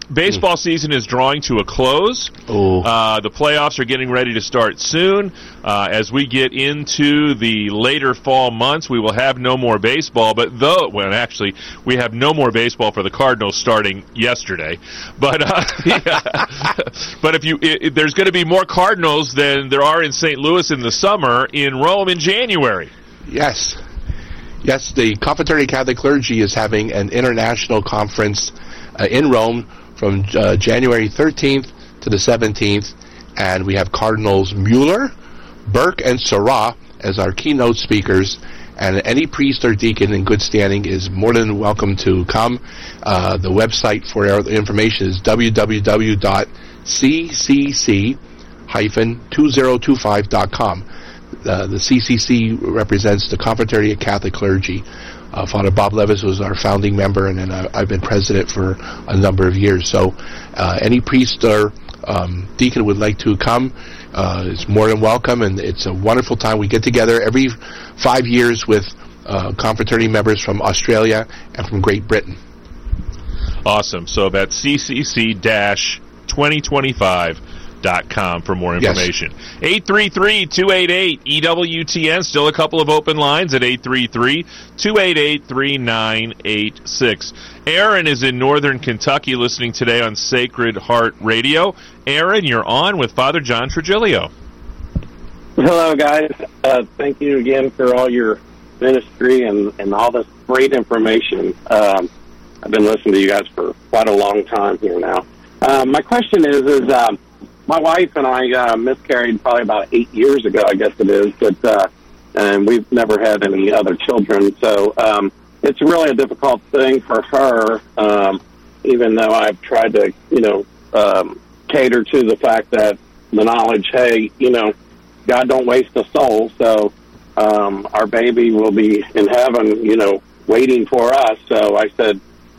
Baseball season is drawing to a close. The playoffs are getting ready to start soon. As we get into the later fall months, we will have no more baseball. Actually, we have no more baseball for the Cardinals starting yesterday. But but if there's going to be more Cardinals than there are in St. Louis in the summer, in Rome in January. Yes, the Confraternity Catholic Clergy is having an international conference in Rome from January 13th to the 17th, and we have Cardinals Mueller, Burke, and Sarah as our keynote speakers, and any priest or deacon in good standing is more than welcome to come. The website for our information is www.ccc-2025.com. The CCC represents the Confraternity of Catholic Clergy. Father Bob Levis was our founding member, and then I've been president for a number of years. So any priest or deacon would like to come is more than welcome, and it's a wonderful time. We get together every 5 years with confraternity members from Australia and from Great Britain. Awesome. So that's CCC-2025.com for more information. Yes. 833-288-EWTN. Still a couple of open lines at 833-288-3986. Aaron is in northern Kentucky listening today on Sacred Heart Radio. Aaron, you're on with Father John Trigilio. Hello, guys. Thank you again for all your ministry and all this great information. I've been listening to you guys for quite a long time here now. My question is my wife and I miscarried probably about 8 years ago, I guess it is, but and we've never had any other children. So it's really a difficult thing for her, even though I've tried to, cater to the fact that the knowledge, hey, God don't waste a soul. So our baby will be in heaven, waiting for us. So I said,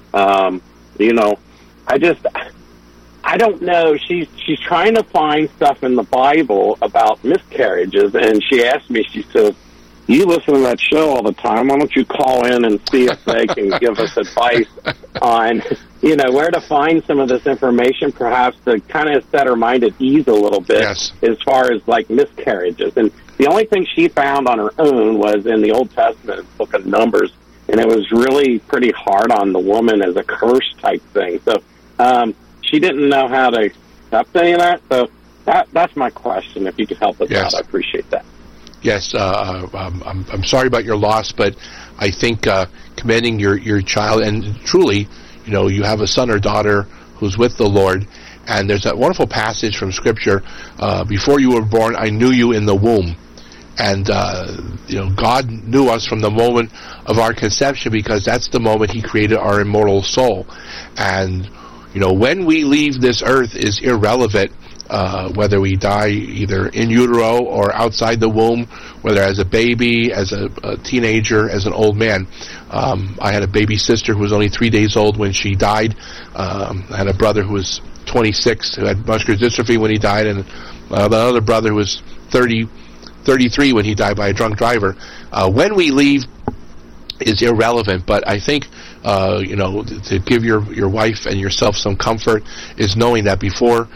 I don't know. She's trying to find stuff in the Bible about miscarriages, and she asked me, she says, you listen to that show all the time. Why don't you call in and see if they can give us advice on, where to find some of this information, perhaps to kind of set her mind at ease a little bit as far as, like, miscarriages. And the only thing she found on her own was in the Old Testament book of Numbers, and it was really pretty hard on the woman as a curse type thing. So she didn't know how to accept any of that. So that's my question. If you could help us out, I appreciate that. Yes, I'm sorry about your loss, but I think commending your child, and truly, you have a son or daughter who's with the Lord, and there's that wonderful passage from Scripture, before you were born, I knew you in the womb. And, God knew us from the moment of our conception, because that's the moment He created our immortal soul. And, when we leave this earth is irrelevant, whether we die either in utero or outside the womb, whether as a baby, as a teenager, as an old man. I had a baby sister who was only 3 days old when she died. I had a brother who was 26 who had muscular dystrophy when he died, and another brother who was 33 when he died by a drunk driver. When we leave is irrelevant, but I think to give your wife and yourself some comfort is knowing that before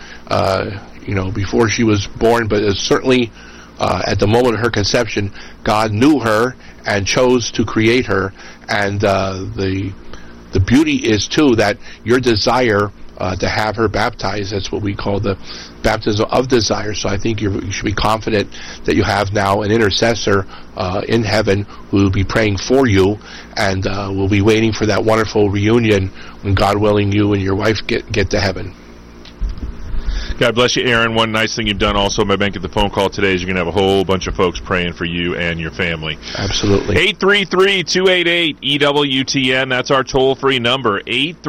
she was born, but certainly at the moment of her conception, God knew her and chose to create her. And the beauty is too that your desire to have her baptized, that's what we call the baptism of desire. So I think you should be confident that you have now an intercessor in heaven who will be praying for you, and will be waiting for that wonderful reunion when, God willing, you and your wife get to heaven. God bless you, Aaron. One nice thing you've done also by making the phone call today is you're going to have a whole bunch of folks praying for you and your family. Absolutely. 833-288-EWTN. That's our toll-free number,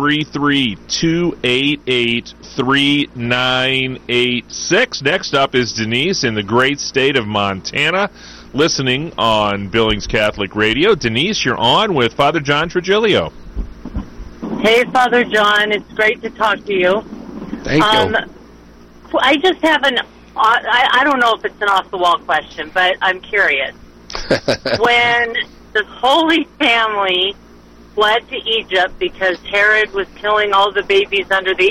833-288-3986. Next up is Denise in the great state of Montana, listening on Billings Catholic Radio. Denise, you're on with Father John Trigilio. Hey, Father John. It's great to talk to you. Thank you. I just have I don't know if it's an off-the-wall question, but I'm curious. When the Holy Family fled to Egypt because Herod was killing all the babies under the